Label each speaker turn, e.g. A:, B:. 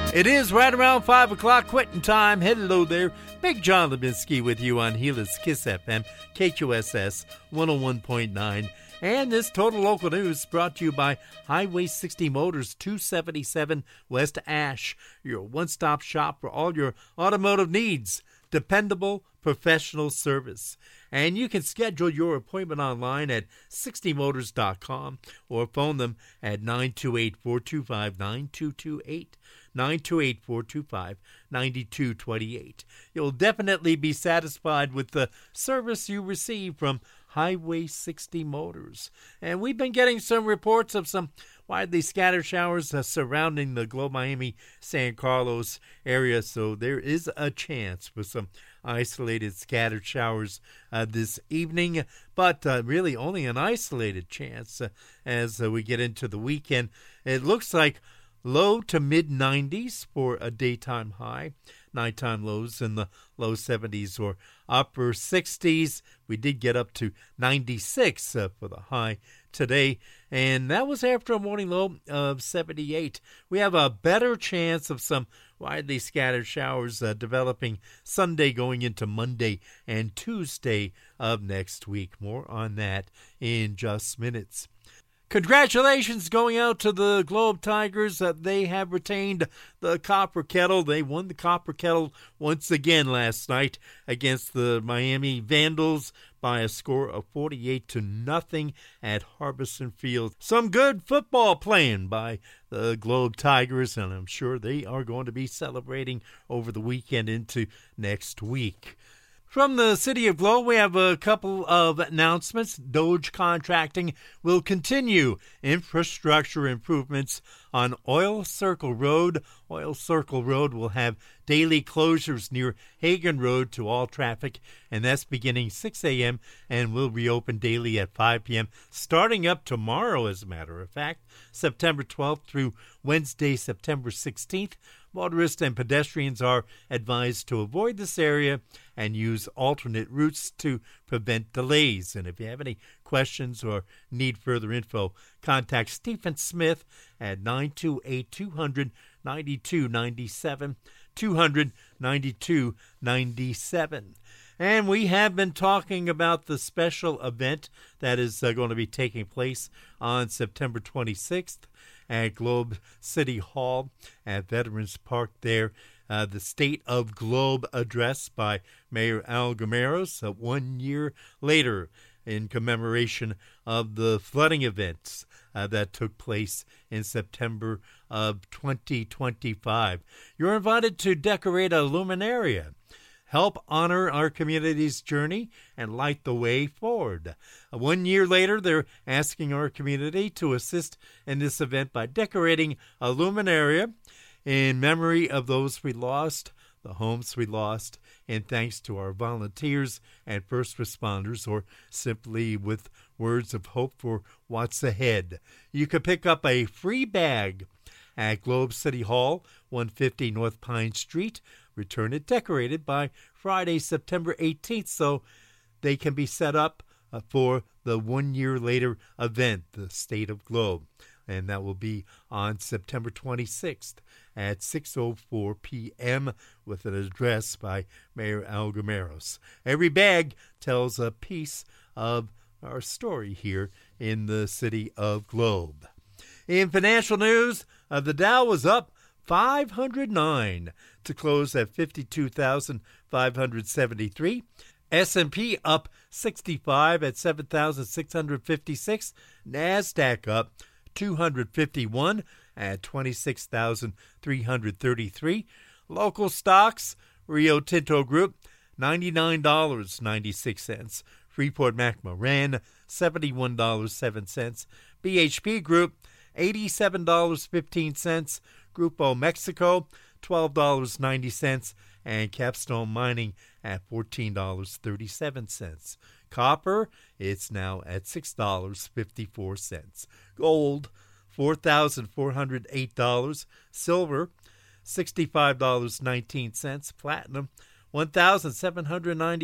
A: It is right around 5 o'clock, quitting time. Hello there. Big John Lebinsky with you on Gila's Kiss FM, KQSS 101.9. And this Total Local News brought to you by Highway 60 Motors, 277 West Ash, your one-stop shop for all your automotive needs. Dependable, professional service. And you can schedule your appointment online at 60motors.com or phone them at 928-425-9228. 928-425-9228. You'll definitely be satisfied with the service you receive from Highway 60 Motors. And we've been getting some reports of some widely scattered showers surrounding the Globe Miami San Carlos area, so there is a chance for some isolated scattered showers this evening, but really only an isolated chance as we get into the weekend. It looks like low to mid-90s for a daytime high. Nighttime lows in the low 70s or upper 60s. We did get up to 96 for the high today, and that was after a morning low of 78. We have a better chance of some widely scattered showers developing Sunday going into Monday and Tuesday of next week. More on that in just minutes. Congratulations going out to the Globe Tigers that they have retained the Copper Kettle. They won the Copper Kettle once again last night against the Miami Vandals by a score of 48-0 at Harbison Field. Some good football playing by the Globe Tigers, and I'm sure they are going to be celebrating over the weekend into next week. From the City of Globe, we have a couple of announcements. Doge Contracting will continue infrastructure improvements on Oil Circle Road. Oil Circle Road will have daily closures near Hagen Road to all traffic, and that's beginning 6 a.m. and will reopen daily at 5 p.m. starting up tomorrow, as a matter of fact, September 12th through Wednesday, September 16th. Motorists and pedestrians are advised to avoid this area and use alternate routes to prevent delays. And if you have any questions or need further info, contact Stephen Smith at 928-200-9297, 200-9297. And we have been talking about the special event that is going to be taking place on September 26th at Globe City Hall at Veterans Park there. The State of Globe address by Mayor Al Guimeros 1 year later in commemoration of the flooding events that took place in September of 2025. You're invited to decorate a luminaria. Help honor our community's journey and light the way forward. 1 year later, they're asking our community to assist in this event by decorating a luminaria in memory of those we lost, the homes we lost, and thanks to our volunteers and first responders, or simply with words of hope for what's ahead. You can pick up a free bag at Globe City Hall, 150 North Pine Street. Return it decorated by Friday, September 18th, so they can be set up for the 1 year later event, the State of Globe. And that will be on September 26th at 6:04 p.m. with an address by Mayor Al Guimeros. Every bag tells a piece of our story here in the City of Globe. In financial news, the Dow was up 509 to close at 52,573. S&P up 65 at 7,656. NASDAQ up 251 at 26,333. Local stocks, Rio Tinto Group, $99.96. Freeport-McMoRan, $71.07. BHP Group, $87.15. Grupo Mexico, $12.90. And Capstone Mining at $14.37. Copper, it's now at $6.54. Gold, $4,408. Silver, $65.19. Platinum, $1,790.